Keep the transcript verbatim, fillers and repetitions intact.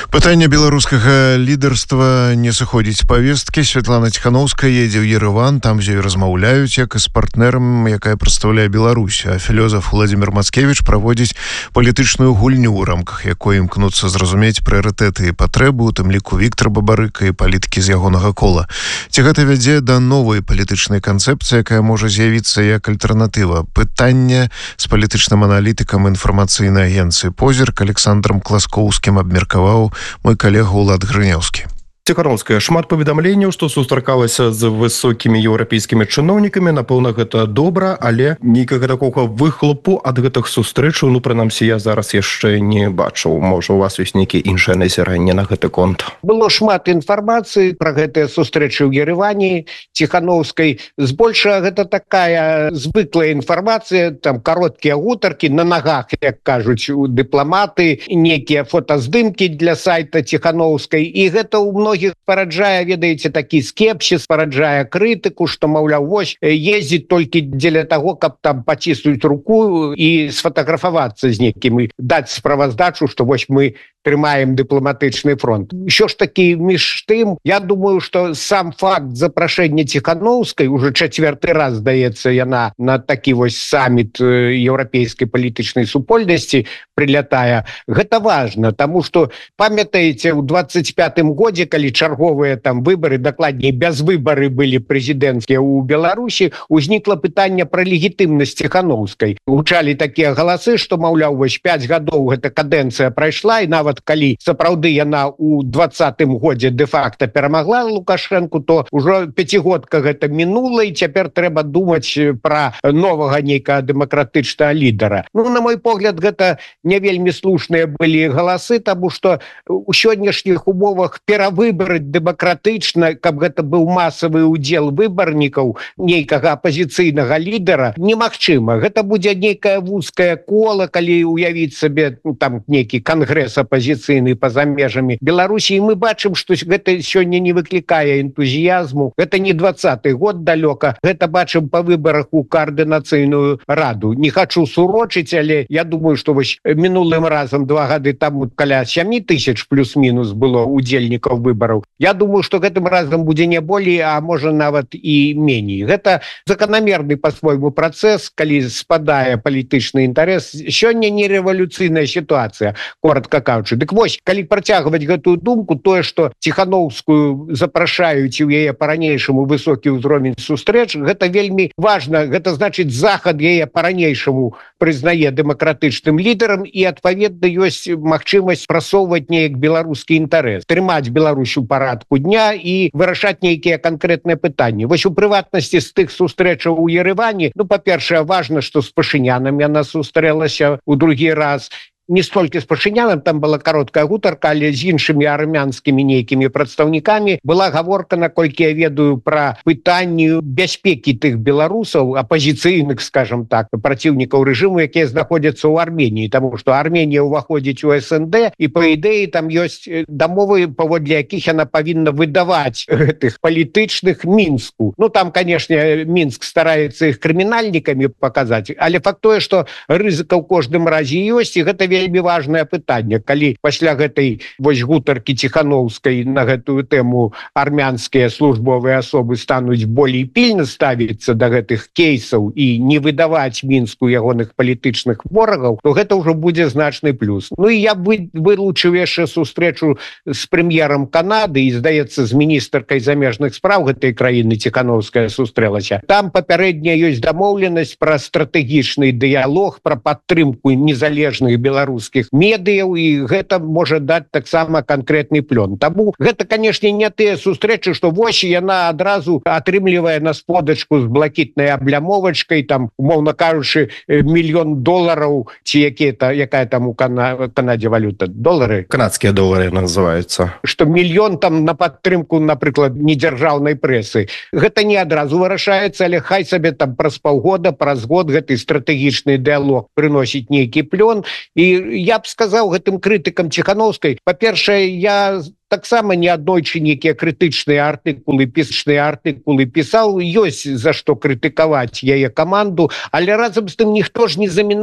Пытанне беларускага лідарства не сыходзіць з павесткі. Святлана Ціхановская едзе ў Ерэван, там з ёй размаўляюць, як і з партнерам, якая прадстаўляе Беларусь. А філёзаф Владзімір Мацкевіч праводзіць палітычную гульню, у рамках якой імкнуцца зразумець прыярытэты і патрэбы, у тым ліку Віктара Бабарыка і палітыкі з ягонага кола. Ці гэта вядзе да новай палітычнай канцэпцыі, якая можа з'явіцца як альтэрнатыва? Пытанне з палітычным аналітыкам інфармацыйнай агенцыі «Позірк» Александром Класкоўскім абмеркаваў мой калега Улад Грыняўскі. Ціхановская, шмат паведамленняў, што сустракалася з высокімі еўрапейскімі чыноўнікамі, напэўна, гэта добра, але нейкага такога выхлопу ад гэтых сустрэчаў, ну, прынамсі, я зараз яшчэ не бачыў. Можа, у вас ёсць нейкія іншыя назіранні на гэты конт? Было шмат інфармацыі пра гэтыя сустрэчы ў Ерэване Ціхановскай. Збольшага гэта такая звыклая інфармацыя, там кароткія гутаркі на нагах, як кажуць дыпламаты, нейкія фотаздымкі для сайта Ціхановскай, і гэта ў многіх параджае, ведаеце, такі скепсіс, параджае крытыку, што, маўляў, вось, ездзіць толькі дзеля таго, каб там паціснуць руку і сфотаграфавацца з некім, даць справаздачу, што вось мы трымаем дыпламатычны фронт. Що ж такі, між тым, я думаю, што сам факт запрашэння Ціхановскай, уже чацвёрты раз, здаецца, яна на такі вось саміт еўрапейскай палітычнай супольнасці прылятае, гэта важна, таму што, памятаеце, у двадцать пятым годзе, калі чарговыя там выбары, дакладней, бязвыбары былі прэзідэнцкія ў Беларусі, узнікла пытанне пра легітымнасць Ціхановскай. Гучалі такія галасы, што, маўляў, вось пяць гадоў гэта кадэнцыя прайшла, і нават калі сапраўды яна ў двадцатым годзе дэ-факта перамагла Лукашэнку, то ўжо пяцігодка гэта мінула, і цяпер трэба думаць пра новага нейкага дэмакратычнага лідара. Ну, на мой погляд, гэта не вельмі слушныя былі галасы, таму што у сённяшніх умовах перавыбраць дэмакратычна, каб гэта быў масавы ўдзел выбарнікаў нейкага апазіцыйнага лідара, немагчыма. Гэта будзе нейкае вузкае кола, калі уявіць сабе, ну, там нейкі кангрэс апазіцыйны па-за межамі Беларусі, і мы бачым, што гэта сёння не выклікае энтузіязму. Гэта не двадцаты год далёка, гэта бачым па выбарах у каардынацыйную раду. Не хачу сурочыць, але я думаю, што вось мінулым разам два гады таму каля сямі тысяч плюс-мінус было удзельнікаў выбараў. Я думаю, што гэтым разам будзе не болей, а можа нават і меней. Гэта заканамерны па-свойму працэс, калі спадае палітычны інтарэс. Сёння не рэвалюцыйная сітуацыя, коротка кажучы. Дык вось, калі працягваць гэтую думку, тое, што Ціхановскую запрашаюць у яе па-ранейшаму высокі ўзровень сустрэч, гэта вельмі важна. Гэта значыць, захад яе па-ранейшаму прызнае дэмакратычным лідарам, і адпаведна ёсць магчымасць прасоўваць неяк беларускі інтарэс, трымаць Беларусь у парадку дня і вырашаць нейкія канкрэтныя пытанні. Вось у прыватнасці з тых сустрэчаў у Ерэване, ну, па-першае, важна, што з Пашынянам яна сустрэлася ў другі раз. Не столькі з Пашынянам, там была кароткая гутарка, але з іншымі армянскімі нейкімі прадстаўнікамі была гаворка, наколькі я ведаю, пра пытанні бяспекі тых беларусаў, апазіцыйных, скажам так, праціўнікаў рэжыму, якія знаходзяцца ў Арменіі, таму што Арменія ўваходзіць у эс эн дэ, і па ідэі там ёсць дамовы, паводле якіх яна павінна выдаваць гэтых палітычных Мінску. Ну, там, канешне, Мінск стараецца іх крымінальнікамі паказаць, але факт тое, што рызыка ў кожным разе ёсць, і гэта вельмі важнае пытанне. Калі пасля гэтай вось гутаркі Ціхановскай на гэтую тэму армянскія службовыя асобы стануць болей пільна ставіцца да гэтых кейсаў і не выдаваць Мінску ягоных палітычных ворагаў, то гэта ўжо будзе значны плюс. Ну і я бы вылучыў яшчэ сустрэчу з прэм'ерам Канады і, здаецца, з міністаркай замежных спраў гэтай краіны Ціхановская сустрэлася. Там папярэдняя ёсць дамоўленасць пра стратэгічны дыялог, пра падтрымку незалежных беларускіх беларускіх медыяў, і гэта можа даць таксама канкрэтны плён. Таму гэта, канешне, не тыя сустрэчы, што вось яна адразу атрымлівае на сподачку з блакітнай аблямовачкай, там, умоўна кажучы, мільён долараў, ці якія-то, якая там у Кана... Канадзе валюта? Долары? Канадскія долары называюцца. Што мільён там на падтрымку, напрыклад, недзяржаўнай прэсы. Гэта не адразу вырашаецца, але хай сабе там праз паўгода, праз год гэты стратэгічны дыялог прыносіць нейкі плён. І я б сказаў гэтым крытыкам Ціхановскай, па-першае, я таксама неаднойчы нейкія крытычныя артыкулы, пісачныя артыкулы пісаў, ёсць за што крытыкаваць яе каманду, але разам з тым ніхто ж не замінае